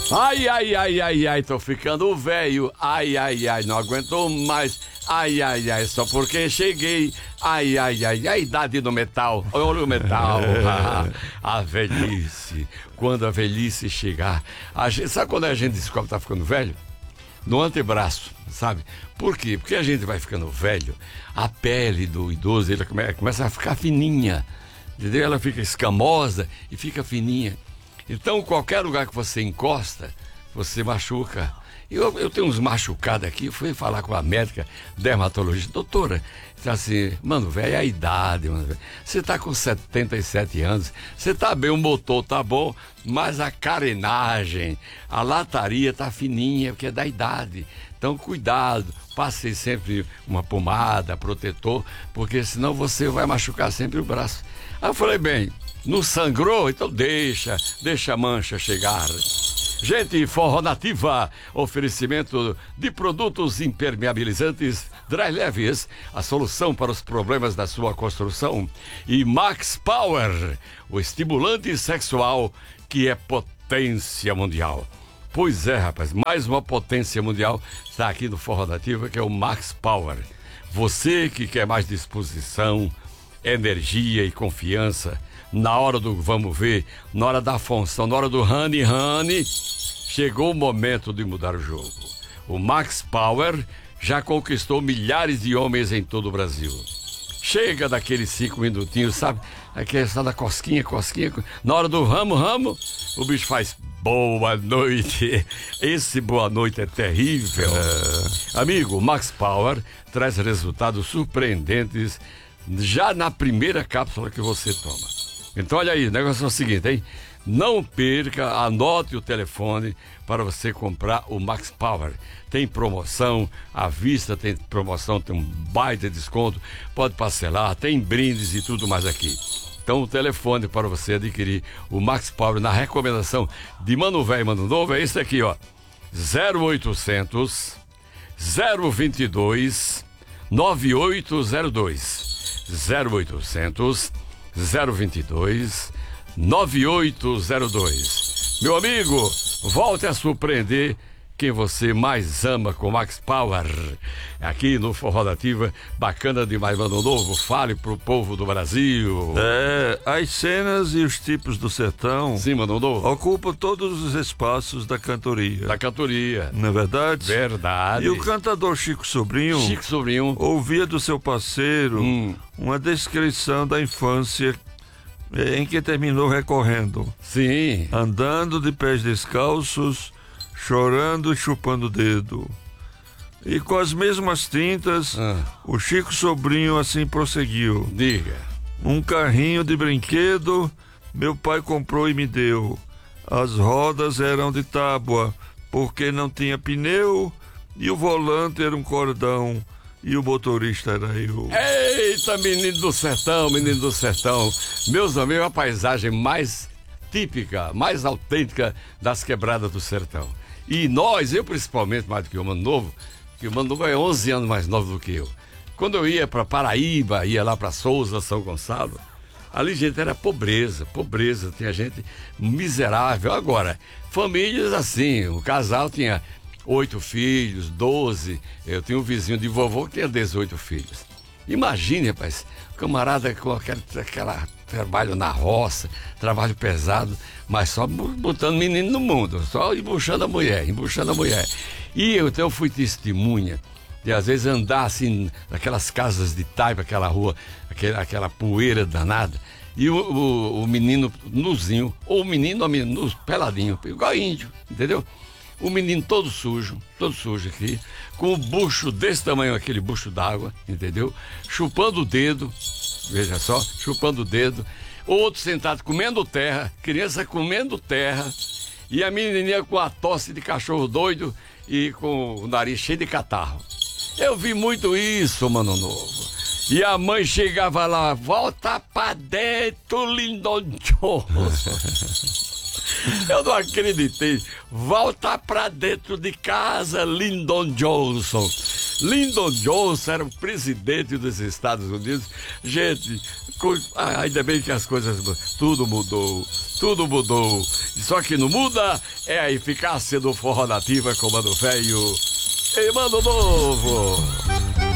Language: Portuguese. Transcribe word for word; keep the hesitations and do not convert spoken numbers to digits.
Ai, ai, ai, ai, ai, tô ficando velho. Ai, ai, ai, não aguento mais. Ai, ai, ai, só porque cheguei. Ai, ai, ai, a idade do metal. Olha o metal. A, a velhice. Quando a velhice chegar. A gente, sabe quando a gente descobre que tá ficando velho? No antebraço, sabe? Por quê? Porque a gente vai ficando velho, a pele do idoso ele come, começa a ficar fininha, entendeu? Ela fica escamosa e fica fininha. Então, qualquer lugar que você encosta, você machuca. Eu, eu tenho uns machucados aqui, eu fui falar com a médica dermatologista, doutora, tá assim, mano, velho, é a idade, mano, véio. Você tá com setenta e sete anos, você tá bem, o motor tá bom, mas a carenagem, a lataria tá fininha, porque é da idade. Então, cuidado, passe sempre uma pomada, protetor, porque senão você vai machucar sempre o braço. Aí eu falei, bem, não sangrou? Então deixa, deixa a mancha chegar. Gente, Forró Nativa, oferecimento de produtos impermeabilizantes Dry Leves, a solução para os problemas da sua construção. E Max Power, o estimulante sexual que é potência mundial. Pois é, rapaz, mais uma potência mundial está aqui no Forró Nativa, que é o Max Power. Você que quer mais disposição, energia e confiança, na hora do vamos ver, na hora da função, na hora do honey honey, chegou o momento de mudar o jogo. O Max Power já conquistou milhares de homens em todo o Brasil. Chega daqueles cinco minutinhos, sabe? Aquela só da cosquinha, cosquinha. Na hora do ramo, ramo, o bicho faz boa noite. Esse boa noite é terrível. É. Amigo, Max Power traz resultados surpreendentes já na primeira cápsula que você toma. Então olha aí, o negócio é o seguinte, hein? Não perca, anote o telefone para você comprar o Max Power. Tem promoção, à vista tem promoção, tem um baita desconto, pode parcelar, tem brindes e tudo mais aqui. Então o telefone para você adquirir o Max Power na recomendação de Mano Velho e Mano Novo é esse aqui, ó. zero oitocentos, zero vinte e dois, nove oito zero dois. zero oitocentos, zero vinte e dois, nove oito zero dois. Meu amigo, volte a surpreender quem você mais ama com Max Power. Aqui no Forró Nativa, bacana demais, Mano Novo. Fale pro povo do Brasil. É, as cenas e os tipos do sertão. Sim, Mano Novo. Ocupam todos os espaços da cantoria. Da cantoria. Não é verdade? Verdade. E o cantador Chico Sobrinho. Chico Sobrinho. Ouvia do seu parceiro hum. uma descrição da infância em que terminou recorrendo. Sim. Andando de pés descalços, chorando e chupando o dedo. E com as mesmas tintas, ah. o Chico Sobrinho assim prosseguiu. Diga. Um carrinho de brinquedo, meu pai comprou e me deu. As rodas eram de tábua, porque não tinha pneu, e o volante era um cordão, e o motorista era eu. Eita, menino do sertão, menino do sertão. Meus amigos, a paisagem mais típica, mais autêntica das quebradas do sertão. E nós, eu principalmente, mais do que o Mano Novo, que o Mano Novo é onze anos mais novo do que eu. Quando eu ia para Paraíba, ia lá para Souza, São Gonçalo, ali, gente, era pobreza, pobreza, tinha gente miserável. Agora, famílias assim, o casal tinha oito filhos, doze, eu tinha um vizinho de vovô que tinha dezoito filhos. Imagine, rapaz, camarada com aquele, aquela trabalho na roça, trabalho pesado, mas só botando menino no mundo, só embuchando a mulher, embuchando a mulher. E eu, então, eu fui testemunha de, às vezes, andar assim, naquelas casas de taipa, aquela rua, aquela, aquela poeira danada, e o, o, o menino nuzinho, ou o menino, o menino nus, peladinho, igual índio, entendeu? O menino todo sujo, todo sujo aqui, com o bucho desse tamanho, aquele bucho d'água, entendeu? Chupando o dedo, veja só, chupando o dedo. Outro sentado comendo terra, criança comendo terra, e a menininha com a tosse de cachorro doido e com o nariz cheio de catarro. Eu vi muito isso, Mano Novo. E a mãe chegava lá, volta pra dentro, Lyndon Johnson. Eu não acreditei. Volta pra dentro de casa, Lyndon Johnson. Lyndon Johnson era o presidente dos Estados Unidos. Gente, co... ah, ainda bem que as coisas... Tudo mudou, tudo mudou. Só que não muda é a eficácia do forró nativa, Comando Velho. Ei, Mano Novo.